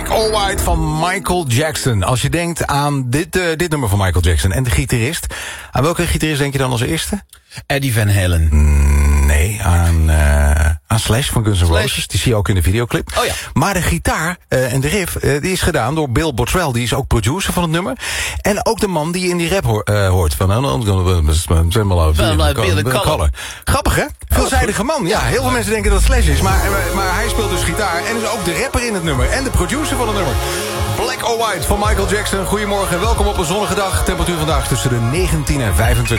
Black or White van Michael Jackson. Als je denkt aan dit nummer van Michael Jackson en de gitarist, aan welke gitarist denk je dan als eerste? Eddie Van Halen. Nee, aan Slash van Guns N' Roses. Die zie je ook in de videoclip. Oh ja. Maar de gitaar en de riff, die is gedaan door Bill Bottrell. Die is ook producer van het nummer. En ook de man die in die rap hoort. Van Color. Grappig, hè? Veelzijdige man. Ja, heel veel mensen denken dat het Slash is. Maar hij speelt dus gitaar. En is ook de rapper in het nummer. En de producer van het nummer. Black or White van Michael Jackson. Goedemorgen en welkom op een zonnige dag. Temperatuur vandaag tussen de 19 en 25.